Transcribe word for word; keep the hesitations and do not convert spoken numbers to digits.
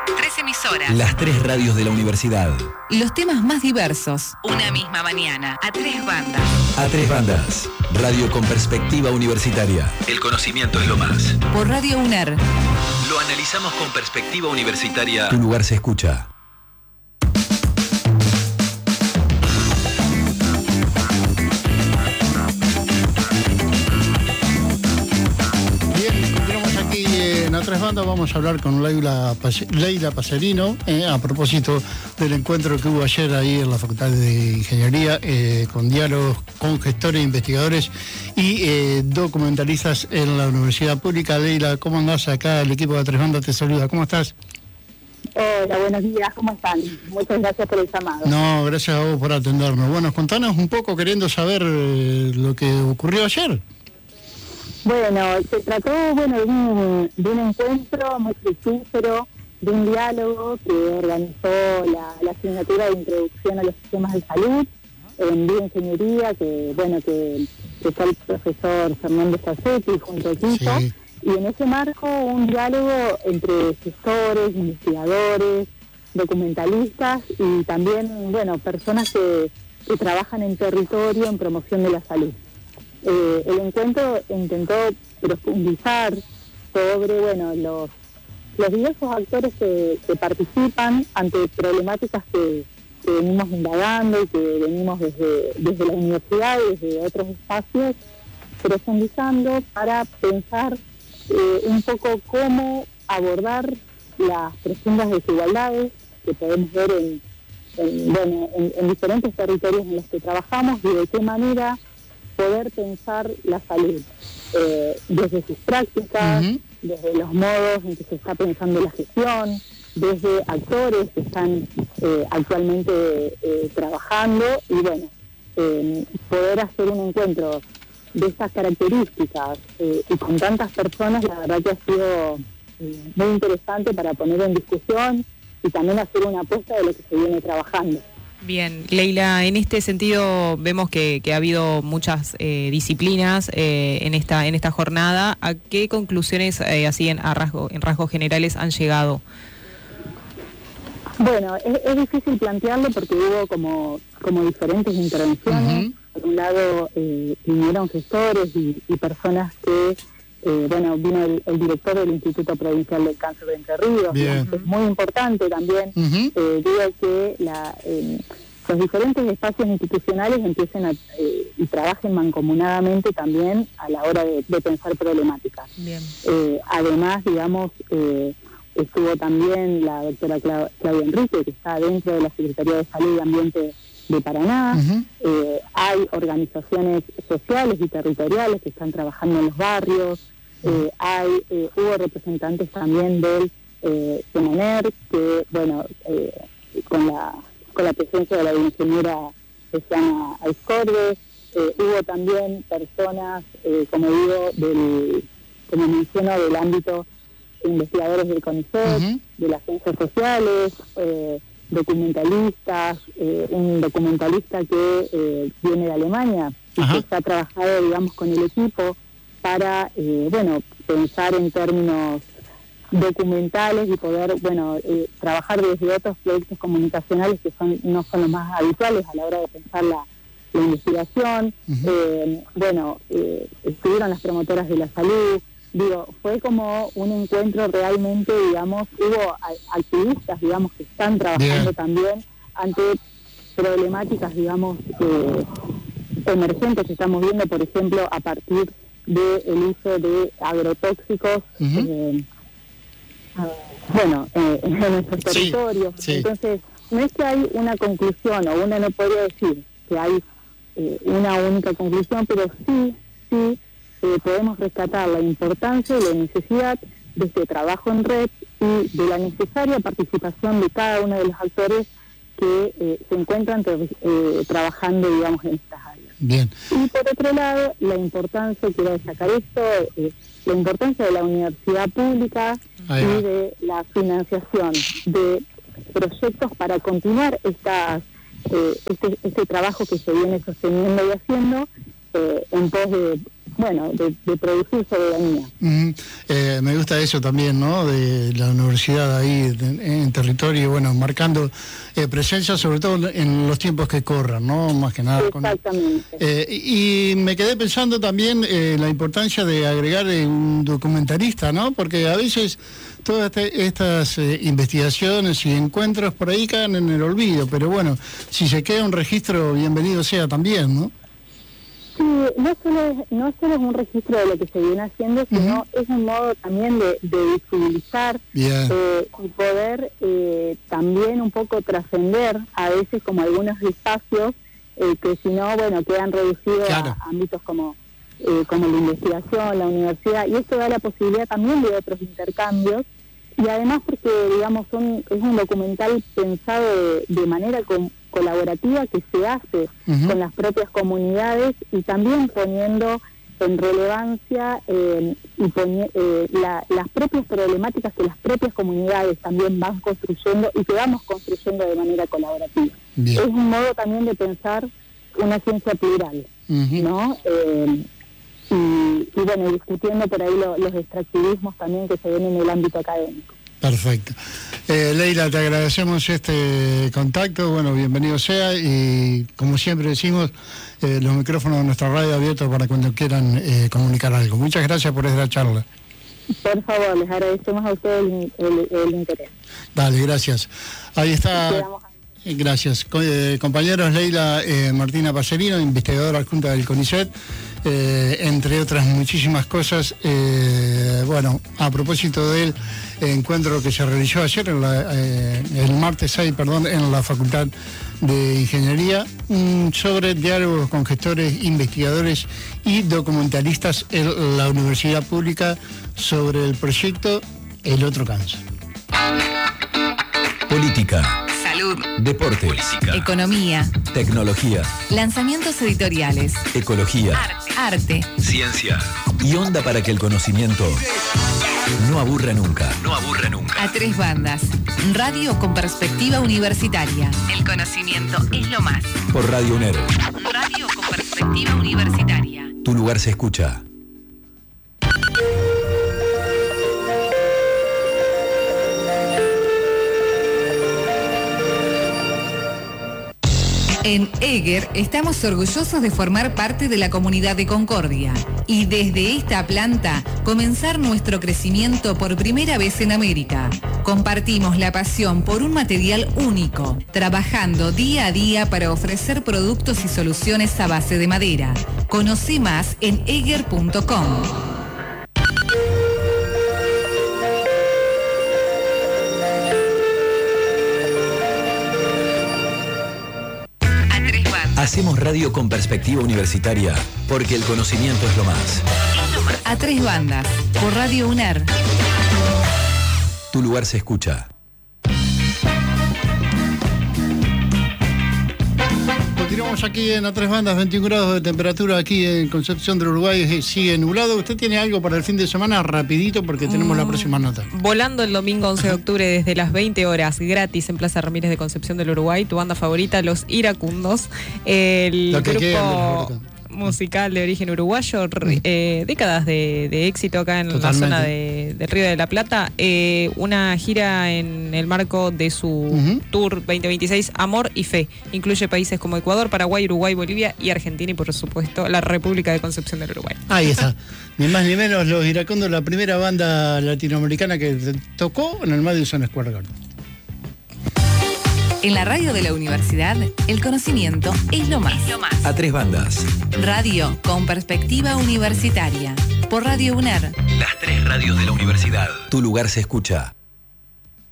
Tres emisoras. Las tres radios de la universidad. Los temas más diversos. Una misma mañana. A tres bandas. A tres bandas. Radio con perspectiva universitaria. El conocimiento es lo más. Por Radio UNER. Lo analizamos con perspectiva universitaria. Tu lugar se escucha. En A Tres Bandas vamos a hablar con Leila, Leila Pacerino eh, a propósito del encuentro que hubo ayer ahí en la Facultad de Ingeniería eh, con diálogos con gestores, investigadores y eh, documentalistas en la Universidad Pública. Leila, ¿cómo andás? Acá el equipo de A Tres Bandas te saluda. ¿Cómo estás? Hola, buenos días, ¿cómo están? Muchas gracias por el llamado. No, gracias a vos por atendernos. Bueno, contanos un poco, queriendo saber eh, lo que ocurrió ayer. Bueno, se trató bueno de un, de un encuentro muy fructífero, de un diálogo que organizó la, la asignatura de Introducción a los Sistemas de Salud en Bioingeniería, que bueno que, que está el profesor Fernando Sassetti junto al equipo, sí. Y en ese marco un diálogo entre gestores, investigadores, documentalistas y también bueno personas que, que trabajan en territorio en promoción de la salud. Eh, el encuentro intentó profundizar sobre bueno los los diversos actores que, que participan ante problemáticas que, que venimos indagando y que venimos desde, desde la universidad y desde otros espacios profundizando para pensar eh, un poco cómo abordar las profundas desigualdades que podemos ver en, en, bueno, en, en diferentes territorios en los que trabajamos y de qué manera poder pensar la salud eh, desde sus prácticas, uh-huh. desde los modos en que se está pensando la gestión, desde actores que están eh, actualmente eh, trabajando y bueno, eh, poder hacer un encuentro de estas características eh, y con tantas personas, la verdad que ha sido eh, muy interesante para poner en discusión y también hacer una apuesta de lo que se viene trabajando. Bien, Leila, en este sentido vemos que, que ha habido muchas eh, disciplinas eh, en esta en esta jornada. ¿A qué conclusiones eh, así en, a rasgo, en rasgos generales han llegado? Bueno, es, es difícil plantearlo porque hubo como como diferentes intervenciones. Uh-huh. Por un lado eh, vinieron gestores y, y personas que eh, bueno vino el, el director del Instituto Provincial del Cáncer de Entre Ríos. Bien. Es muy importante también. Uh-huh. eh, digo que la eh, los diferentes espacios institucionales empiecen a, eh, y trabajen mancomunadamente también a la hora de, de pensar problemáticas. Bien. Eh, además, digamos, eh, estuvo también la doctora Cla- Claudia Enrique, que está dentro de la Secretaría de Salud y Ambiente de Paraná. Uh-huh. eh, hay organizaciones sociales y territoriales que están trabajando en los barrios. Eh, hay eh, hubo representantes también del eh, CEMONER, que bueno eh, con la con la presencia de la ingeniera Luciana Aizcorbe, eh, hubo también personas eh, como digo del como menciono del ámbito de investigadores del CONICET, uh-huh. de las ciencias sociales, eh, documentalistas, eh, un documentalista que eh, viene de Alemania y uh-huh. que ha trabajado digamos con el equipo para, eh, bueno, pensar en términos documentales y poder, bueno, eh, trabajar desde otros proyectos comunicacionales que son no son los más habituales a la hora de pensar la, la investigación. Uh-huh. Eh, bueno, eh, estuvieron las promotoras de la salud. Digo, fue como un encuentro realmente, digamos, hubo a, activistas, digamos, que están trabajando Bien. también ante problemáticas, digamos, eh, emergentes que estamos viendo, por ejemplo, a partir del uso de agrotóxicos, uh-huh. eh, bueno, eh, en nuestros territorios. Sí, sí. Entonces, no es que hay una conclusión, o una no podría decir que hay eh, una única conclusión, pero sí, sí, eh, podemos rescatar la importancia y la necesidad de este trabajo en red y de la necesaria participación de cada uno de los actores que eh, se encuentran eh, trabajando, digamos, en estas áreas. Bien. Y por otro lado, la importancia, quiero destacar esto, eh, la importancia de la universidad pública y de la financiación de proyectos para continuar estas, eh, este, este trabajo que se viene sosteniendo y haciendo eh, en pos de bueno, de, de producir soberanía. Uh-huh. eh, me gusta eso también, ¿no? De la universidad ahí en, en territorio, bueno, marcando eh, presencia, sobre todo en los tiempos que corran, ¿no? Más que nada. Exactamente. Con, eh, y me quedé pensando también eh, la importancia de agregar eh, un documentalista, ¿no? Porque a veces todas este, estas eh, investigaciones y encuentros por ahí caen en el olvido, pero bueno, si se queda un registro, bienvenido sea también, ¿no? Sí, no solo, es, no solo es un registro de lo que se viene haciendo, sino uh-huh. es un modo también de, de visibilizar yeah. eh, y poder eh, también un poco trascender a veces como algunos espacios eh, que si no, bueno, quedan reducidos claro. a, a ámbitos como, eh, como la investigación, la universidad, y esto da la posibilidad también de otros intercambios, y además porque, digamos, son, es un documental pensado de, de manera com, colaborativa que se hace uh-huh. con las propias comunidades y también poniendo en relevancia eh, y poni- eh, la, las propias problemáticas que las propias comunidades también van construyendo y que vamos construyendo de manera colaborativa. Bien. Es un modo también de pensar una ciencia plural, uh-huh. ¿no? Eh, y, y bueno, discutiendo por ahí lo, los extractivismos también que se ven en el ámbito académico. Perfecto. Eh, Leila, te agradecemos este contacto, bueno, bienvenido sea, y como siempre decimos, eh, los micrófonos de nuestra radio abiertos para cuando quieran eh, comunicar algo. Muchas gracias por esta charla. Por favor, les agradecemos a ustedes el, el, el interés. Dale, gracias. Ahí está. Gracias. Eh, compañeros, Leila eh, Martina Pacerino, investigadora adjunta del CONICET, eh, entre otras muchísimas cosas. Eh, bueno, a propósito del encuentro que se realizó ayer, en la, eh, el martes seis, perdón, en la Facultad de Ingeniería, mm, sobre diálogos con gestores, investigadores y documentalistas en la Universidad Pública sobre el proyecto El Otro Cáncer. Política. Salud. Deporte. Política. Economía. Tecnología. Lanzamientos editoriales. Ecología. Arte. Ciencia. Y onda para que el conocimiento no aburra nunca. No aburra nunca. A tres bandas. Radio con perspectiva universitaria. El conocimiento es lo más. Por Radio UNER. Radio con perspectiva universitaria. Tu lugar se escucha. En Eger estamos orgullosos de formar parte de la comunidad de Concordia y desde esta planta comenzar nuestro crecimiento por primera vez en América. Compartimos la pasión por un material único, trabajando día a día para ofrecer productos y soluciones a base de madera. Conoce más en eger punto com. Hacemos radio con perspectiva universitaria, porque el conocimiento es lo más. A tres bandas, por Radio UNER. Tu lugar se escucha. Continuamos aquí en A Tres Bandas, veintiún grados de temperatura aquí en Concepción del Uruguay, sigue nublado. ¿Usted tiene algo para el fin de semana? Rapidito, porque tenemos mm, la próxima nota. Volando el domingo once de octubre desde las veinte horas, gratis en Plaza Ramírez de Concepción del Uruguay, tu banda favorita, Los Iracundos, el Lo que grupo queda, musical de origen uruguayo, eh, décadas de, de éxito acá en Totalmente. La zona de, del Río de la Plata, eh, una gira en el marco de su uh-huh. Tour veinte veintiséis, Amor y Fe. Incluye países como Ecuador, Paraguay, Uruguay, Bolivia y Argentina y por supuesto la República de Concepción del Uruguay. Ahí está, ni más ni menos Los Iracundos, la primera banda latinoamericana que tocó en el Madison Square Garden. En la radio de la universidad, el conocimiento es lo más. Es lo más. A tres bandas. Radio con perspectiva universitaria. Por Radio UNER. Las tres radios de la universidad. Tu lugar se escucha.